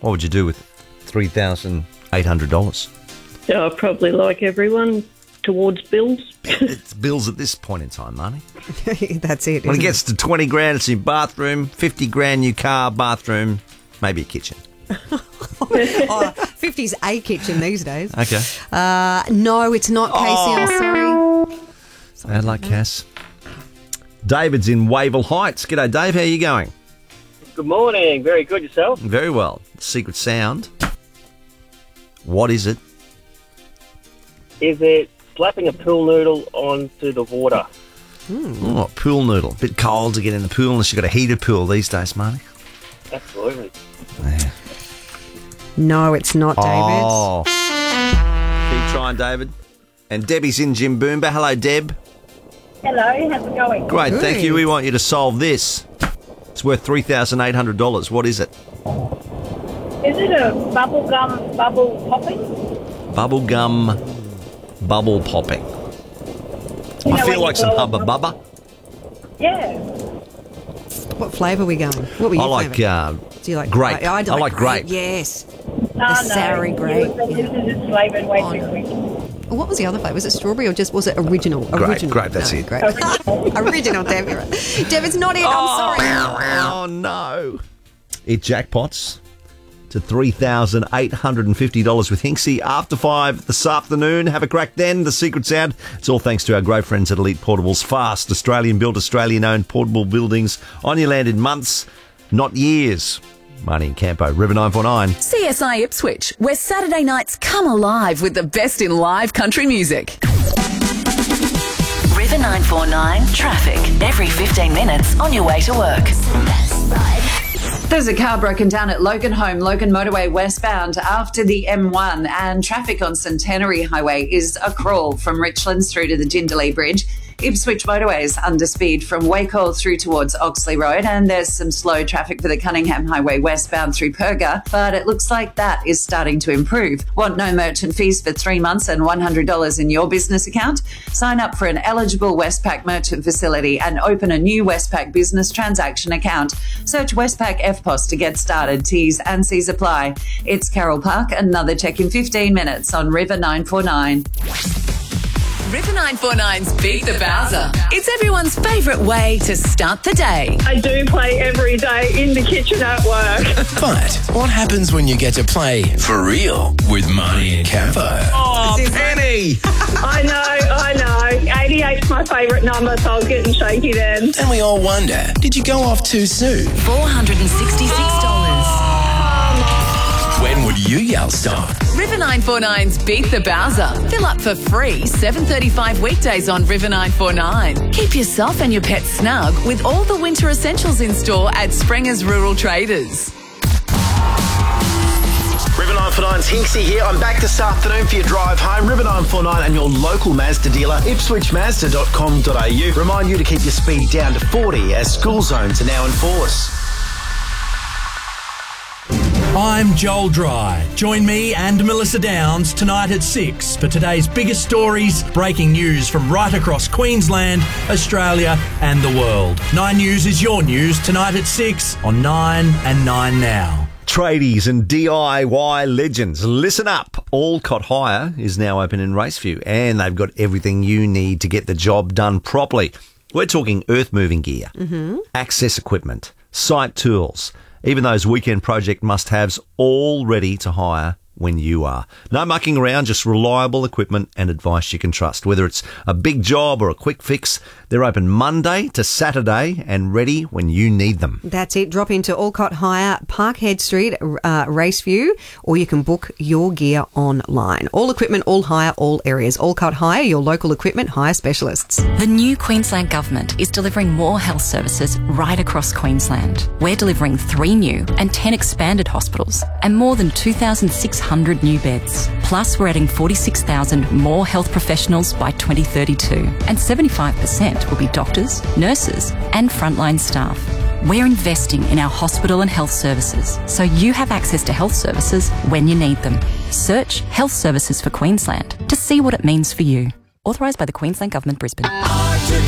What would you do with $3,800? Yeah, probably like everyone, towards bills. It's bills at this point in time, Marnie. That's it. When it gets to 20 grand, it's your bathroom, 50 grand, new car, bathroom, maybe a kitchen. 50's a kitchen these days. Okay. No, it's not, Casey. I'm sorry. Bad luck, Cass. David's in Wavell Heights. G'day, Dave. How are you going? Good morning. Very good. Yourself? Very well. Secret sound. What is it? Is it slapping a pool noodle onto the water? Oh, pool noodle. Bit cold to get in the pool unless you've got a heated pool these days, Marnie. Absolutely. Yeah. No, it's not, David. Oh. Keep trying, David. And Debbie's in Jim Boomba. Hello, Deb. Hello, how's it going? Great, Good. thank you. We want you to solve this. It's worth $3,800. What is it? Is it a bubble gum bubble popping? Bubble gum bubble popping. You know, I feel when like you some blow Hubba Bubba. Yeah. What flavour are we going? What were you I like Do you like grape. I like grape. Yes. No, Soury grape. This is flavoured way too quick. What was the other flavour? Was it strawberry or was it original? Grape, that's it. Grape. Original, Deb. You're right. Deb, it's not it. I'm sorry. Oh, no. It jackpots to $3,850 with Hinksy after 5 this afternoon. Have a crack then. The secret sound. It's all thanks to our great friends at Elite Portables. Fast, Australian-built, Australian-owned portable buildings on your land in months, not years. Marnie and Campo, River 949. CSI Ipswich, where Saturday nights come alive with the best in live country music. River 949 traffic every 15 minutes on your way to work. There's a car broken down at Logan Motorway westbound after the M1, and traffic on Centenary Highway is a crawl from Richlands through to the Jindalee Bridge. Ipswich Motorways under speed from Wacol through towards Oxley Road, and there's some slow traffic for the Cunningham Highway westbound through Perga, but it looks like that is starting to improve. Want no merchant fees for 3 months and $100 in your business account? Sign up for an eligible Westpac merchant facility and open a new Westpac business transaction account. Search Westpac FPOS to get started. T's and C's apply. It's Carol Park. Another check in 15 minutes on River 949. River 949's Beat the Bowser. It's everyone's favourite way to start the day. I do play every day in the kitchen at work. But what happens when you get to play for real with Marnie and Campo? Oh, Penny! I know. 88's my favourite number, so I was getting shaky then. And we all wonder, did you go off too soon? $466. When would you yell stop? River 949's Beat the Bowser. Fill up for free 7:35 weekdays on River 949. Keep yourself and your pet snug with all the winter essentials in store at Springer's Rural Traders. River 949's Hinksy here. I'm back this afternoon for your drive home. River 949 and your local Mazda dealer, ipswichmazda.com.au. Remind you to keep your speed down to 40 as school zones are now in force. I'm Joel Dry. Join me and Melissa Downs tonight at 6 for today's biggest stories, breaking news from right across Queensland, Australia and the world. 9 News is your news tonight at 6 on 9 and 9 Now. Tradies and DIY legends, listen up. Allcott Hire is now open in Raceview and they've got everything you need to get the job done properly. We're talking earth moving gear, access equipment, site tools, even those weekend project must-haves, all ready to hire when you are. No mucking around, just reliable equipment and advice you can trust. Whether it's a big job or a quick fix, they're open Monday to Saturday and ready when you need them. That's it. Drop into Allcott Hire, Parkhead Street, Raceview, or you can book your gear online. All equipment, all hire, all areas. Allcott Hire, your local equipment hire specialists. The new Queensland Government is delivering more health services right across Queensland. We're delivering 3 new and 10 expanded hospitals and more than 2,600 new beds. Plus, we're adding 46,000 more health professionals by 2032, and 75% will be doctors, nurses and frontline staff. We're investing in our hospital and health services so you have access to health services when you need them. Search Health Services for Queensland to see what it means for you. Authorised by the Queensland Government, Brisbane.